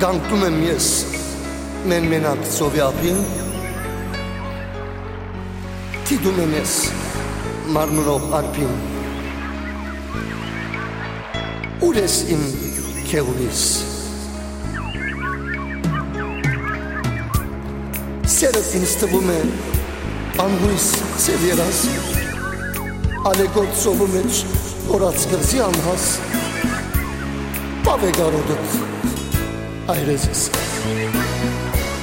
կանգնում եմ ես մենակ ծովի ափին, դիտում եմ ես մարմրող ալպին, ուր ես իմ քեղուլիս, սերդ ինձ թվում է անհույս ծև երազ, ալեգոտ ծովու մեջ օրած կրծի անհաս, պավ է գարոդըտ այրեզս